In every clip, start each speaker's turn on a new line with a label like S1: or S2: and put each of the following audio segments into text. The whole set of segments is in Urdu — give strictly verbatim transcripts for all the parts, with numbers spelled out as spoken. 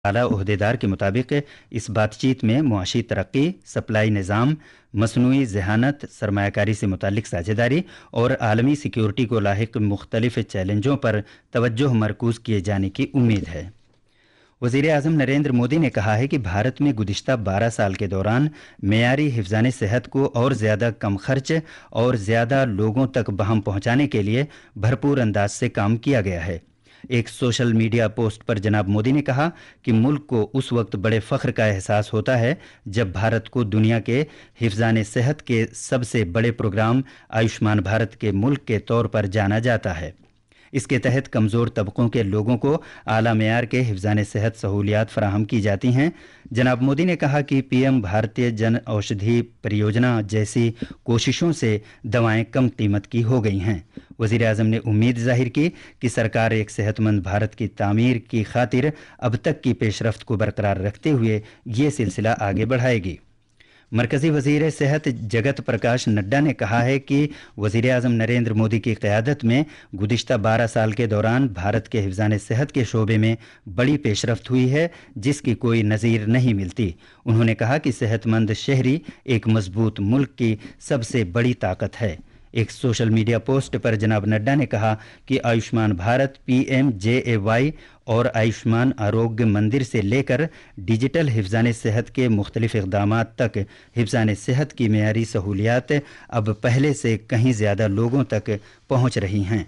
S1: اعلیٰ عہدیدار کے مطابق اس بات چیت میں معاشی ترقی، سپلائی نظام، مصنوعی ذہانت، سرمایہ کاری سے متعلق ساجھیداری اور عالمی سیکیورٹی کو لاحق مختلف چیلنجوں پر توجہ مرکوز کیے جانے کی امید ہے۔ وزیر اعظم نریندر مودی نے کہا ہے کہ بھارت میں گزشتہ بارہ سال کے دوران معیاری حفظان صحت کو اور زیادہ کم خرچ اور زیادہ لوگوں تک بہم پہنچانے کے لیے بھرپور انداز سے کام کیا گیا ہے۔ ایک سوشل میڈیا پوسٹ پر جناب مودی نے کہا کہ ملک کو اس وقت بڑے فخر کا احساس ہوتا ہے جب بھارت کو دنیا کے حفظان صحت کے سب سے بڑے پروگرام آیوشمان بھارت کے ملک کے طور پر جانا جاتا ہے۔ اس کے تحت کمزور طبقوں کے لوگوں کو اعلیٰ معیار کے حفظان صحت سہولیات فراہم کی جاتی ہیں۔ جناب مودی نے کہا کہ پی ایم بھارتیہ جن اوشدھی پریوجنا جیسی کوششوں سے دوائیں کم قیمت کی ہو گئی ہیں۔ وزیر اعظم نے امید ظاہر کی کہ سرکار ایک صحت مند بھارت کی تعمیر کی خاطر اب تک کی پیش رفت کو برقرار رکھتے ہوئے یہ سلسلہ آگے بڑھائے گی۔ مرکزی وزیر صحت جگت پرکاش نڈا نے کہا ہے کہ وزیر اعظم نریندر مودی کی قیادت میں گزشتہ بارہ سال کے دوران بھارت کے حفظان صحت کے شعبے میں بڑی پیش رفت ہوئی ہے جس کی کوئی نظیر نہیں ملتی۔ انہوں نے کہا کہ صحت مند شہری ایک مضبوط ملک کی سب سے بڑی طاقت ہے۔ ایک سوشل میڈیا پوسٹ پر جناب نڈا نے کہا کہ Ayushman Bharat, P M J اے وائی اور آیوشمان آروگیہ مندر سے لے کر ڈیجیٹل حفظان صحت کے مختلف اقدامات تک حفظان صحت کی معیاری سہولیات اب پہلے سے کہیں زیادہ لوگوں تک پہنچ رہی ہیں۔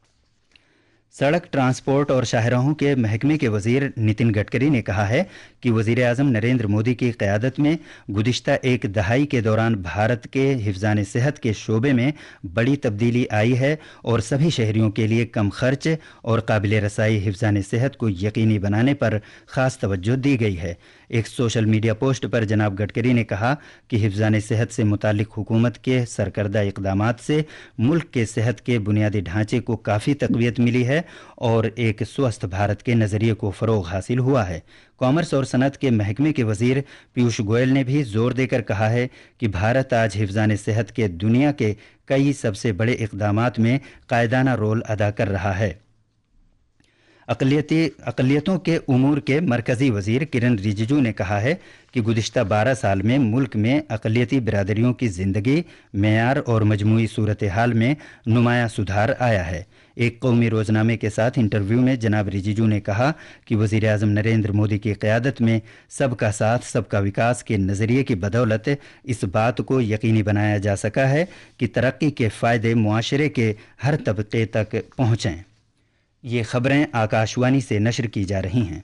S1: سڑک ٹرانسپورٹ اور شاہراہوں کے محکمے کے وزیر نتن گڈکری نے کہا ہے کہ وزیر اعظم نریندر مودی کی قیادت میں گزشتہ ایک دہائی کے دوران بھارت کے حفظان صحت کے شعبے میں بڑی تبدیلی آئی ہے اور سبھی شہریوں کے لیے کم خرچ اور قابل رسائی حفظان صحت کو یقینی بنانے پر خاص توجہ دی گئی ہے۔ ایک سوشل میڈیا پوسٹ پر جناب گڈکری نے کہا کہ حفظان صحت سے متعلق حکومت کے سرکردہ اقدامات سے ملک کے صحت کے بنیادی ڈھانچے کو کافی تقویت ملی ہے اور ایک سوستھ بھارت کے نظریے کو فروغ حاصل ہوا ہے۔ کامرس اور صنعت کے محکمے کے وزیر پیوش گوئل نے بھی زور دے کر کہا ہے کہ بھارت آج حفظان صحت کے دنیا کے کئی سب سے بڑے اقدامات میں قائدانہ رول ادا کر رہا ہے۔ اقلیتی اقلیتوں کے امور کے مرکزی وزیر کرن رجیجو نے کہا ہے کہ گزشتہ بارہ سال میں ملک میں اقلیتی برادریوں کی زندگی، معیار اور مجموعی صورتحال میں نمایاں سدھار آیا ہے۔ ایک قومی روزنامے کے ساتھ انٹرویو میں جناب رجیجو نے کہا کہ وزیر اعظم نریندر مودی کی قیادت میں سب کا ساتھ سب کا وکاس کے نظریے کی بدولت اس بات کو یقینی بنایا جا سکا ہے کہ ترقی کے فائدے معاشرے کے ہر طبقے تک پہنچیں۔ یہ خبریں آکاشوانی سے نشر کی جا رہی ہیں۔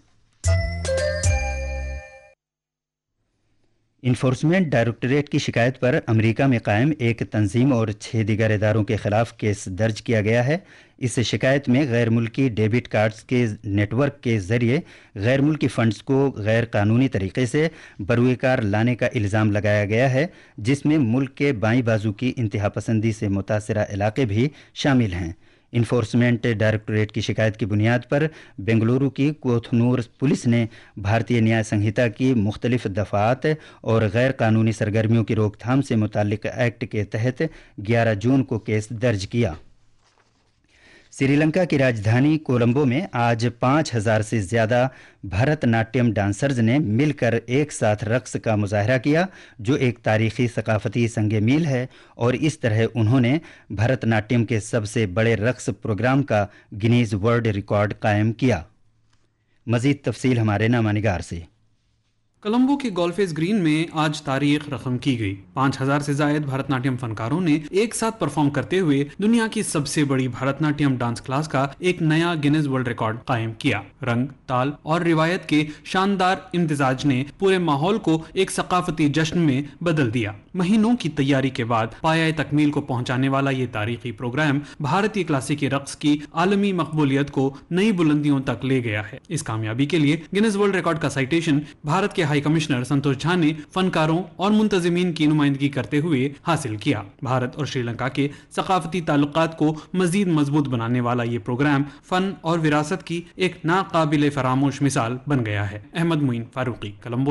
S1: انفورسمنٹ ڈائریکٹوریٹ کی شکایت پر امریکہ میں قائم ایک تنظیم اور چھ دیگر اداروں کے خلاف کیس درج کیا گیا ہے۔ اس شکایت میں غیر ملکی ڈیبٹ کارڈز کے نیٹ ورک کے ذریعے غیر ملکی فنڈز کو غیر قانونی طریقے سے بروئے کار لانے کا الزام لگایا گیا ہے، جس میں ملک کے بائیں بازو کی انتہا پسندی سے متاثرہ علاقے بھی شامل ہیں۔ انفورسمنٹ ڈائریکٹوریٹ کی شکایت کی بنیاد پر بنگلورو کی کوتھنور پولیس نے بھارتیہ نیائے سنہتا کی مختلف دفعات اور غیر قانونی سرگرمیوں کی روک تھام سے متعلق ایکٹ کے تحت گیارہ جون کو کیس درج کیا۔ سری لنکا کی راجدھانی کولمبو میں آج پانچ ہزار سے زیادہ بھارت ناٹیم ڈانسرز نے مل کر ایک ساتھ رقص کا مظاہرہ کیا، جو ایک تاریخی ثقافتی سنگ میل ہے، اور اس طرح انہوں نے بھارت ناٹیم کے سب سے بڑے رقص پروگرام کا گنیز ورلڈ ریکارڈ قائم کیا۔ مزید تفصیل ہمارے نامہ نگار سے۔
S2: کولمبو کے گولفیس گرین میں آج تاریخ رقم کی گئی۔ پانچ ہزار سے زائد بھارت ناٹیم فنکاروں نے ایک ساتھ پرفارم کرتے ہوئے دنیا کی سب سے بڑی بھارت ناٹیم ڈانس کلاس کا ایک نیا گینز ورلڈ ریکارڈ قائم کیا۔ رنگ، تال اور روایت کے شاندار امتزاج نے پورے ماحول کو ایک ثقافتی جشن میں بدل دیا۔ مہینوں کی تیاری کے بعد پایہ تکمیل کو پہنچانے والا یہ تاریخی پروگرام بھارتی کلاسیکی رقص کی عالمی مقبولیت کو نئی بلندیوں تک لے گیا ہے۔ اس کامیابی کے لیے گینز ورلڈ ریکارڈ کا سائٹیشن بھارت کے ہائی کمشنر سنتوش جھا نے فنکاروں اور منتظمین کی نمائندگی کرتے ہوئے حاصل کیا۔ بھارت اور سری لنکا کے ثقافتی تعلقات کو مزید مضبوط بنانے والا یہ پروگرام فن اور وراثت کی ایک ناقابل فراموش مثال بن گیا ہے۔ احمد معین فاروقی، کولمبو۔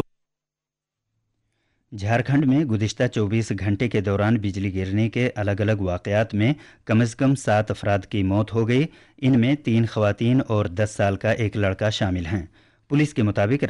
S1: جھارکھنڈ میں گزشتہ چوبیس گھنٹے کے دوران بجلی گرنے کے الگ الگ واقعات میں کم از کم سات افراد کی موت ہو گئی۔ ان میں تین خواتین اور دس سال کا ایک لڑکا شامل ہیں۔ پولیس کے مطابق